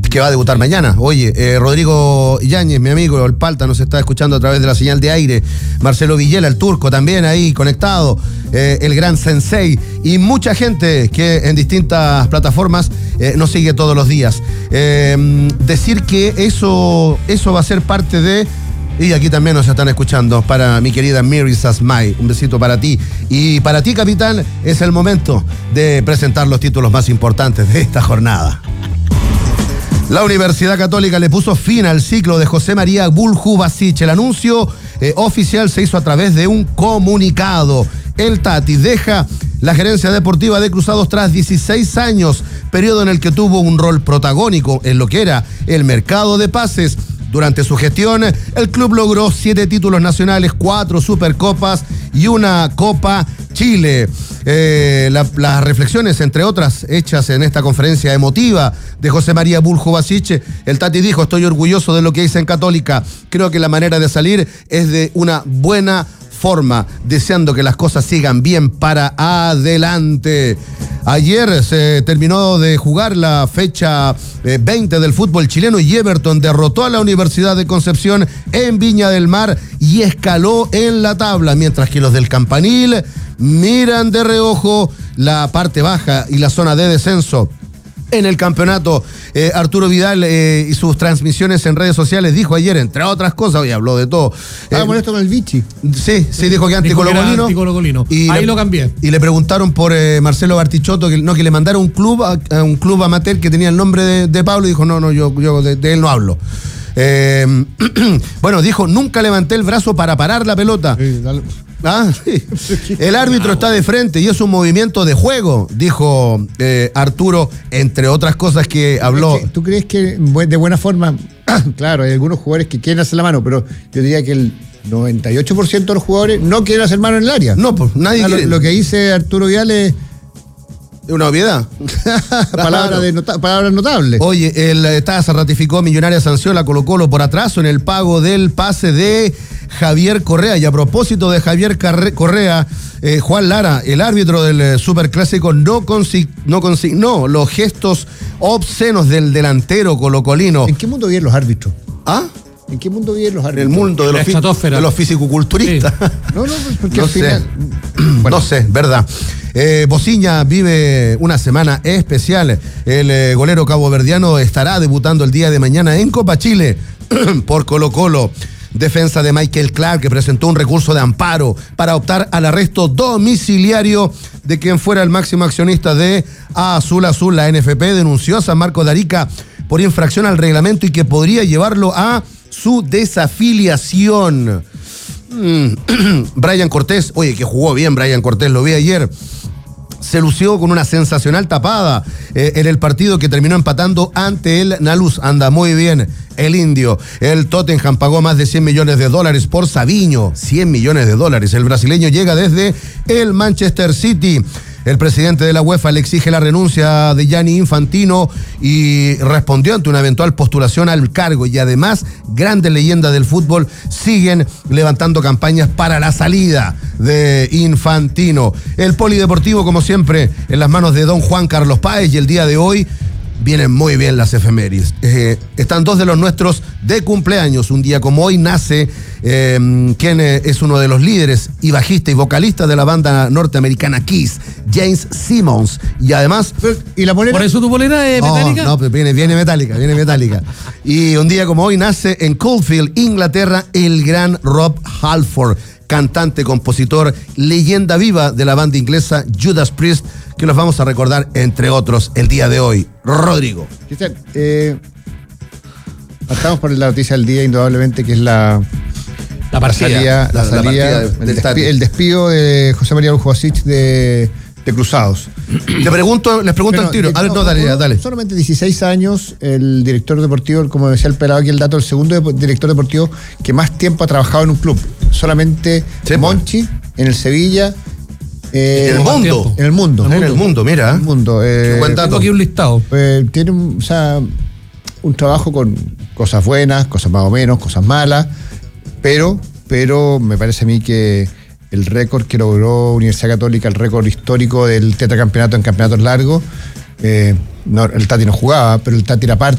que va a debutar mañana. Oye, Rodrigo Yáñez, mi amigo, el Palta, nos está escuchando a través de la señal de aire. Marcelo Villela, el turco, también ahí conectado. El gran Sensei y mucha gente que en distintas plataformas nos sigue todos los días. Decir que eso va a ser parte de... Y aquí también nos están escuchando para mi querida Miri Sasmay. Un besito para ti. Y para ti, capitán, es el momento de presentar los títulos más importantes de esta jornada. La Universidad Católica le puso fin al ciclo de José María Buljubasic. El anuncio oficial se hizo a través de un comunicado. El Tati deja la gerencia deportiva de Cruzados tras 16 años, periodo en el que tuvo un rol protagónico en lo que era el mercado de pases. Durante su gestión, el club logró 7 títulos nacionales, 4 Supercopas y una Copa Chile. Las reflexiones, entre otras, hechas en esta conferencia emotiva de José María Buljubasic, el Tati dijo: estoy orgulloso de lo que hice en Católica. Creo que la manera de salir es de una buena forma, deseando que las cosas sigan bien para adelante. Ayer se terminó de jugar la fecha 20 del fútbol chileno y Everton derrotó a la Universidad de Concepción en Viña del Mar y escaló en la tabla, mientras que los del Campanil miran de reojo la parte baja y la zona de descenso. En el campeonato, Arturo Vidal y sus transmisiones en redes sociales dijo ayer, entre otras cosas, hoy habló de todo. Estaba molesto con el Vichy. Sí, dijo que anticolocolino. Ahí lo cambié. Y le preguntaron por Marcelo Bartichotto, que le mandara un club a un club amateur que tenía el nombre de Pablo, y dijo, no, yo de él no hablo. Bueno, dijo, nunca levanté el brazo para parar la pelota. Sí. El árbitro está de frente y es un movimiento de juego, dijo Arturo, entre otras cosas que habló. ¿Tú crees que de buena forma? Claro, hay algunos jugadores que quieren hacer la mano, pero yo diría que el 98% de los jugadores no quieren hacer mano en el área. No, pues nadie quiere. Lo que dice Arturo Vidal es una obviedad. Palabras notables. Oye, el TAS ratificó millonaria sanción a Colo-Colo por atraso en el pago del pase de Javier Correa. Y a propósito de Javier Correa, Juan Lara, el árbitro del Superclásico, no consignó los gestos obscenos del delantero colocolino. ¿En qué mundo viven los árbitros? ¿Ah? ¿En qué mundo viven los árbitros? En el mundo de los fisicoculturistas. Sí. No, porque no al final... Bueno. No sé, verdad. Bociña vive una semana especial. El golero caboverdiano estará debutando el día de mañana en Copa Chile por Colo-Colo. Defensa de Michael Clark, que presentó un recurso de amparo para optar al arresto domiciliario de quien fuera el máximo accionista de Azul Azul. La NFP denunció a San Marcos de Arica por infracción al reglamento y que podría llevarlo a su desafiliación. Brian Cortés, oye, que jugó bien Brian Cortés, lo vi ayer. Se lució con una sensacional tapada en el partido que terminó empatando ante el Naluz. Anda muy bien el indio. El Tottenham pagó más de $100 millones por Savinho. $100 millones. El brasileño llega desde el Manchester City. El presidente de la UEFA le exige la renuncia de Gianni Infantino y respondió ante una eventual postulación al cargo. Y además, grandes leyendas del fútbol siguen levantando campañas para la salida de Infantino. El polideportivo, como siempre, en las manos de don Juan Carlos Páez, y el día de hoy vienen muy bien las efemérides. Están dos de los nuestros de cumpleaños. Un día como hoy nace quien es uno de los líderes y bajista y vocalista de la banda norteamericana Kiss, James Simmons. Y además... ¿Y la polera? ¿Por eso tu polera es metálica? No, pero viene metálica. Y un día como hoy nace en Caulfield, Inglaterra, el gran Rob Halford, cantante, compositor, leyenda viva de la banda inglesa Judas Priest, que los vamos a recordar, entre otros, el día de hoy. Rodrigo. Cristian, partamos por la noticia del día, indudablemente, que es la salida, el despido de José María Buljubasic de Cruzados. Les pregunto al tiro. Dale. Solamente 16 años, el director deportivo, como decía el pelado aquí el dato, el segundo director deportivo que más tiempo ha trabajado en un club. Solamente Monchi, en el Sevilla. En el mundo, mira. Buen dato. Tengo aquí un listado. Tiene un trabajo con cosas buenas, cosas más o menos, cosas malas, pero me parece a mí que el récord que logró Universidad Católica, el récord histórico del tetracampeonato en campeonatos largos, el Tati no jugaba, pero el Tati era parte